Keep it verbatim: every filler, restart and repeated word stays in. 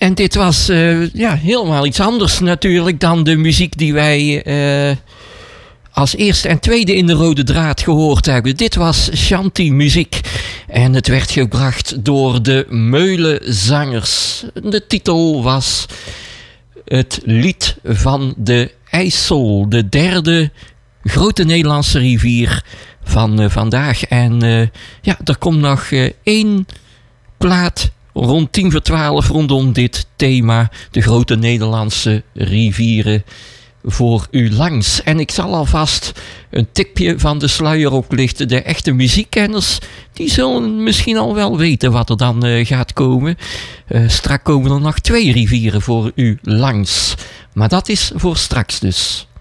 En dit was uh, ja, helemaal iets anders natuurlijk dan de muziek die wij uh, als eerste en tweede in de rode draad gehoord hebben. Dit was Shanty-muziek en het werd gebracht door de Meulenzangers. De titel was Het Lied van de IJssel, de derde grote Nederlandse rivier van uh, vandaag. En uh, ja, er komt nog uh, één plaat rond tien voor twaalf rondom dit thema, de grote Nederlandse rivieren, voor u langs. En ik zal alvast een tipje van de sluier oplichten. De echte muziekkenners, die zullen misschien al wel weten wat er dan uh, gaat komen. Uh, straks komen er nog twee rivieren voor u langs. Maar dat is voor straks dus.